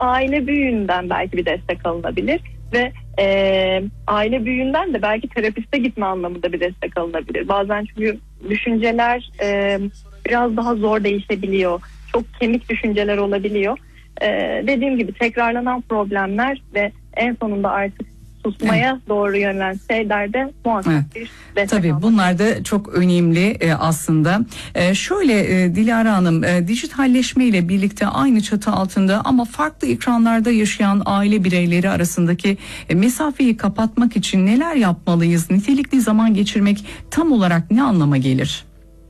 aile büyüğünden belki bir destek alınabilir ve aile büyüğünden de belki terapiste gitme anlamında bir destek alınabilir. Bazen çünkü düşünceler biraz daha zor değişebiliyor. Çok kemik düşünceler olabiliyor. Dediğim gibi tekrarlanan problemler ve en sonunda artık susmaya doğru yönelen şeylerde muhakkak bir destek Tabii almak. bunlar da çok önemli aslında. Şöyle Dilara Hanım, dijitalleşme ile birlikte aynı çatı altında ama farklı ekranlarda yaşayan aile bireyleri arasındaki mesafeyi kapatmak için neler yapmalıyız? Nitelikli zaman geçirmek tam olarak ne anlama gelir?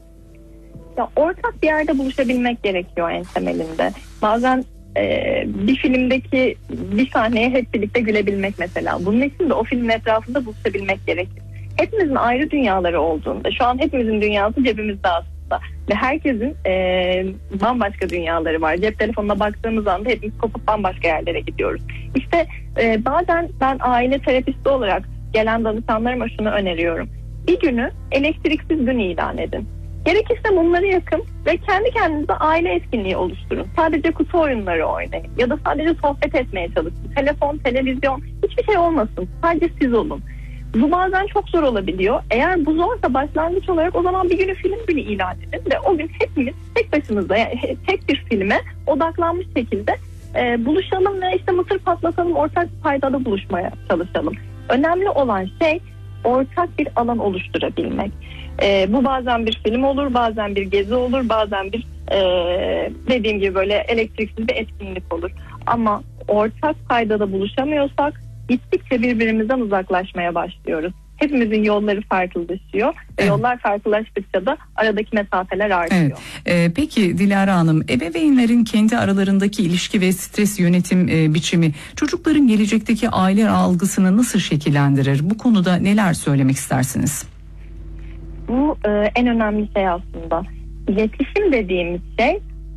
Ya, ortak bir yerde buluşabilmek gerekiyor en temelinde. Bazen bir filmdeki bir sahneye hep birlikte gülebilmek mesela. Bunun için de o filmin etrafında buluşabilmek gerekir. Hepimizin ayrı dünyaları olduğunda, şu an hepimizin dünyası cebimizde aslında. Ve herkesin bambaşka dünyaları var. Cep telefonuna baktığımız anda hepimiz kopup bambaşka yerlere gidiyoruz. İşte bazen ben aile terapisti olarak gelen danışanlarıma şunu öneriyorum. Bir günü elektriksiz gün ilan edin. Gerekirse mumları yakın ve kendi kendinize aile etkinliği oluşturun. Sadece kutu oyunları oynayın ya da sadece sohbet etmeye çalışın. Telefon, televizyon hiçbir şey olmasın. Sadece siz olun. Bu bazen çok zor olabiliyor. Eğer bu zorsa başlangıç olarak o zaman bir günü film günü ilan edin ve o gün hepimiz tek başımıza, yani tek bir filme odaklanmış şekilde buluşalım ve işte mısır patlatalım, ortak paydada buluşmaya çalışalım. Önemli olan şey ortak bir alan oluşturabilmek. Bu bazen bir film olur, bazen bir gezi olur, bazen bir dediğim gibi böyle elektriksiz bir etkinlik olur. Ama ortak paydada buluşamıyorsak gittikçe birbirimizden uzaklaşmaya başlıyoruz. Hepimizin yolları farklılaşıyor. Evet. Yollar farklılaştıkça da aradaki mesafeler artıyor. Evet. Peki Dilara Hanım, ebeveynlerin kendi aralarındaki ilişki ve stres yönetim biçimi çocukların gelecekteki aile algısını nasıl şekillendirir? Bu konuda neler söylemek istersiniz? Bu en önemli şey aslında. İletişim dediğimiz şey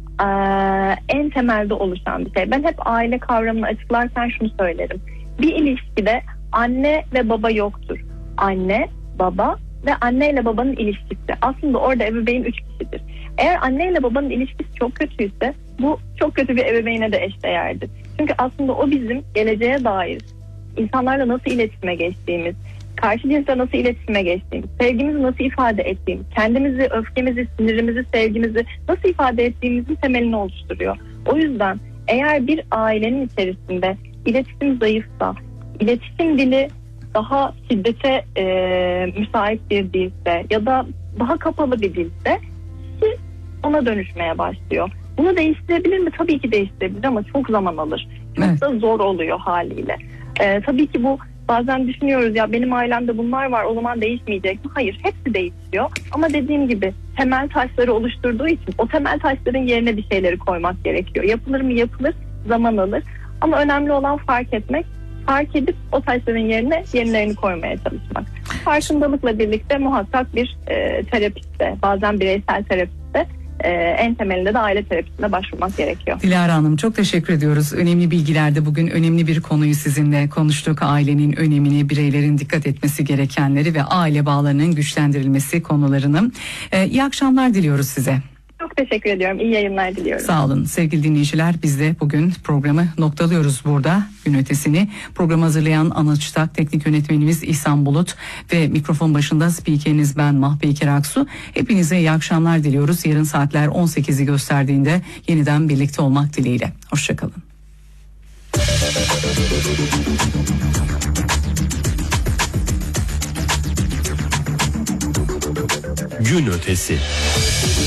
en temelde oluşan bir şey. Ben hep aile kavramını açıklarken şunu söylerim. Bir ilişkide anne ve baba yoktur. Anne, baba ve anne ile babanın ilişkisi. Aslında orada ebeveyn 3 kişidir. Eğer anne ile babanın ilişkisi çok kötüyse bu çok kötü bir ebeveyne de eşdeğerdir. Çünkü aslında o bizim geleceğe dair insanlarla nasıl iletişime geçtiğimiz, karşı cinsle nasıl iletişime geçtiğimiz, sevgimizi nasıl ifade ettiğimiz, kendimizi, öfkemizi, sinirimizi, sevgimizi nasıl ifade ettiğimizin temelini oluşturuyor. O yüzden eğer bir ailenin içerisinde iletişim zayıfsa, iletişim dili daha şiddete müsait bir dilse ya da daha kapalı bir dilse kişi ona dönüşmeye başlıyor. Bunu değiştirebilir mi? Tabii ki değiştirebilir ama çok zaman alır. Çok da zor oluyor haliyle. Tabii ki bu bazen düşünüyoruz ya benim ailemde bunlar var o zaman değişmeyecek mi? Hayır, hepsi değişiyor. Ama dediğim gibi temel taşları oluşturduğu için o temel taşların yerine bir şeyleri koymak gerekiyor. Yapılır mı? Yapılır. Zaman alır. Ama önemli olan fark etmek. Fark edip o taşların yerine yenilerini koymaya çalışmak. Farkındalıkla birlikte muhakkak bir terapiste, bazen bireysel terapiste, en temelinde de aile terapisine başvurmak gerekiyor. Dilara Hanım çok teşekkür ediyoruz. Önemli bilgilerde bugün önemli bir konuyu sizinle konuştuk. Ailenin önemini, bireylerin dikkat etmesi gerekenleri ve aile bağlarının güçlendirilmesi konularını. İyi akşamlar diliyoruz size. Çok teşekkür ediyorum. İyi yayınlar diliyorum. Sağ olun sevgili dinleyiciler. Biz de bugün programı noktalıyoruz burada. Gün ötesini programı hazırlayan Anıl Çıtak, teknik yönetmenimiz İhsan Bulut ve mikrofon başında spikeriniz ben Mahpeyker Aksu. Hepinize iyi akşamlar diliyoruz. Yarın saatler 18'i gösterdiğinde yeniden birlikte olmak dileğiyle. Hoşçakalın. Gün ötesi.